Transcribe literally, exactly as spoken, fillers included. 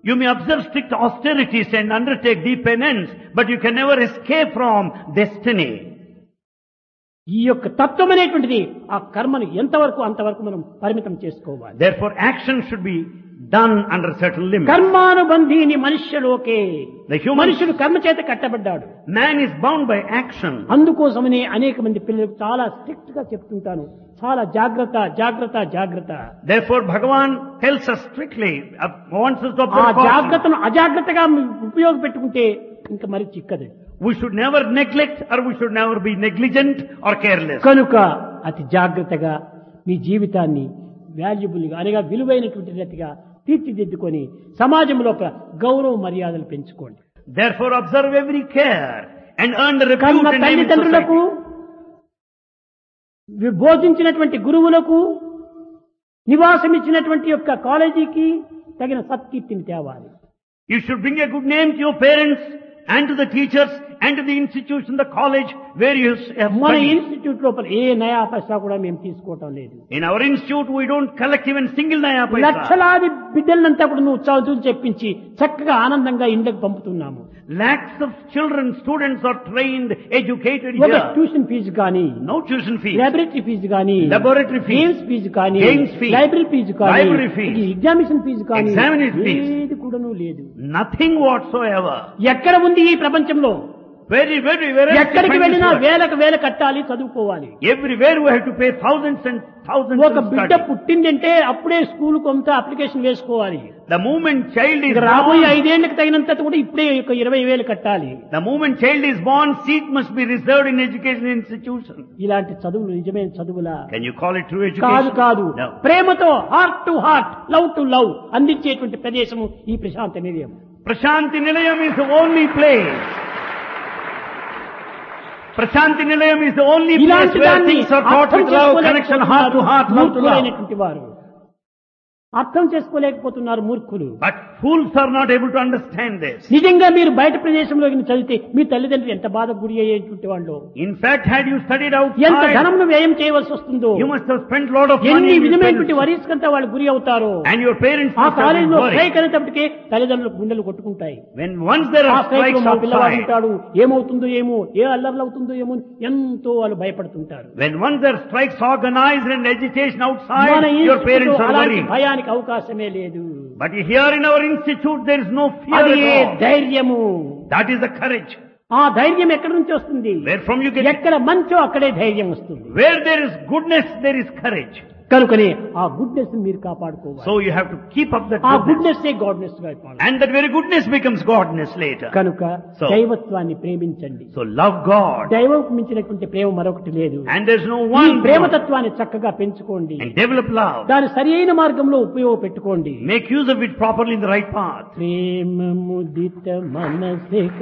You may observe strict austerities and undertake deep penance, but you can never escape from destiny. ఈ యొక్క తత్వం అనేటువంటిది ఆ కర్మను ఎంతవరకు అంతవరకు మనం పరిమితం చేసుకోవాలి. Therefore, action should be done under certain limits. కర్మానుబంధీని మనుష్యలోకే. The human మనుషుడు కర్మ చేత కట్టబడ్డాడు. man is bound by action. అందుకోసమనే అనేక మంది పిల్లలకు చాలా స్ట్రిక్ట్ గా చెప్తుంటాను, చాలా జాగ్రత్త జాగ్రత్త జాగ్రత్త. Therefore, Bhagavan tells us strictly, uh, wants us to ఆ observe caution. జాగ్రత్తను అజాగ్రత్తగా ఉపయోగపెట్టుకుంటే ఇంకా మరి చిక్కదు. We should never neglect or we should never be negligent or careless. కనుక అతి జాగ్రత్తగా మీ జీవితాన్ని వాల్యుబుల్ గా అనగా విలువైనటువంటి రీతిగా తీర్చిదిద్దుకొని సమాజంలో గౌరవ మర్యాదలు పెంచుకోండి. Therefore, observe every care and earn the repute కన్న and name in తల్లిదండ్రులకు, society. బోధించినటువంటి గురువులకు, నివాసం ఇచ్చినటువంటి యొక్క కాలేజీకి తగిన సత్కీర్తిని తేవాలి. You should bring a good name to your parents and to the teachers and to the institution, the college where you have మన studied. ఇన్స్టిట్యూట్ లోపల ఏ నయా పైసా కూడా మేము తీసుకోవటం లేదు. In our institute, we don't collect even single naya paisa. లక్షలాది బిడ్డలంతా కూడా నువ్వు చదువులు చెప్పించి చక్కగా ఆనందంగా ఇంటికి పంపుతున్నాము. Lakhs of children, students are trained, educated ఒక here. ట్యూషన్ ఫీజు కానీ, No tuition fees. Laboratory fee కానీ, Laboratory fees. గేమ్స్ ఫీజు కానీ, Games fees. లైబ్రరీ ఫీజు కానీ, Library fees. ఎగ్జామినేషన్ ఫీజు కానీ Examination fees. ఏది కూడాను లేదు. Nothing whatsoever. ఎక్కడ ఉంది ఈ ప్రపంచంలో? Very, very, very. ఎక్కడికి వెళ్ళినా వేలకు వేల కట్టాలి, చదువుకోవాలి. Everywhere we have to pay thousands and thousands ఒక to బిడ్డ study. పుట్టిందంటే అప్పుడే స్కూల్ కొంత అప్లికేషన్ వేసుకోవాలి. The moment child is ఇక రాబోయే born, ఐదేళ్లకు తగినంత కూడా ఇప్పుడే ఒక ఇరవై వేలు కట్టాలి. the moment child is born, seat must be reserved in education institution. ఇలాంటి చదువులు నిజమైన చదువులా? Can you call it true కాదు education? కాదు. No. ప్రేమతో heart to heart, love to love అందించేటువంటి ప్రదేశము ఈ ప్రశాంత నిలయం. Prashanti Nilayam is the only place. Prashanti Nilayam is the only place ఇలాంటి where దాన్ని things are taught అర్థం with love, connection, heart to heart, love to love. మూర్ఖులైనటువంటి వారు అర్థం చేసుకోలేకపోతున్నారు మూర్ఖులు. But fools are not able to understand this. నిజంగా మీరు బయట ప్రదేశంలో చదివితే మీ తల్లిదండ్రులు ఎంత బాధకు గురి అయ్యేటువంటి వాళ్ళు, In fact, had you studied ఎంత outside, ధనంను వ్యయం చేయవలసి వస్తుందో, you must have spent a lot of money. ఎన్ని in విధమైనటువంటి expense. వరీస్కంతా వాళ్ళు గురి అవుతారు. And your parents ఆ must have been కాలేజీలో worried. స్ట్రైక్ అనేటప్పటికే తల్లిదండ్రులకు గుండెలు కొట్టుకుంటాయి. When once there ఆ are స్ట్రైక్ strikes మా పిల్లవాడు outside, ఉంటాడు, ఏమవుతుందో ఏమో, ఏ అల్లర్లు అవుతుందో ఏమో ఎంతో వాళ్ళు భయపడుతుంటారు. when once there are strikes organized and agitation మన outside, your ఇన్స్టిట్యూట్లో parents are అలాంటి worried. భయానికి అవకాశమే లేదు. But here in our institute, there is no fear అది at all. ధైర్యము. That is the courage. ఆ ధైర్యం ఎక్కడి నుంచి వస్తుంది? Where from you get it? ఎక్కడ మంచో అక్కడే ధైర్యం వస్తుంది. Where there is goodness, there is courage. కనుకనే ఆ గుడ్నెస్ మీరు కాపాడుకోవాలి. So you have to keep up that ఆ goodness. గుడ్నెస్ ఏ గాడ్నెస్ గా అయిపోవాలి. And that very goodness becomes godness later. కనుక So- దైవత్వాన్ని ప్రేమించండి. So love God. దైవం మించినటువంటి ప్రేమ మరొకటి లేదు. And there's no ఈ one. ప్రేమతత్వాన్ని చక్కగా పెంచుకోండి. And develop love. దాని సరైన మార్గంలో ఉపయోగపెట్టుకోండి. Make use of it properly in the right path. ప్రేమ ముదిత మనసే